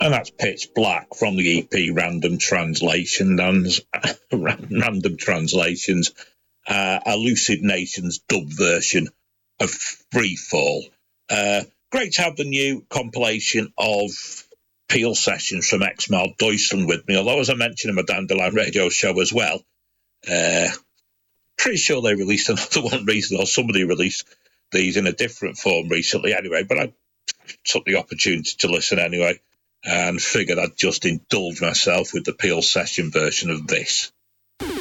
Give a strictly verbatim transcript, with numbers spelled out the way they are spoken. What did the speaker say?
And that's Pitch Black from the E P Random Translation and Random Translations, uh, a Lucid Nations dub version of Freefall. Uh, great to have the new compilation of Peel sessions from X-Mal Deutschland with me, although as I mentioned in my Dandelion Radio show as well, uh, pretty sure they released another one recently, or somebody released these in a different form recently anyway, but I took the opportunity to listen anyway and figured I'd just indulge myself with the Peel session version of this.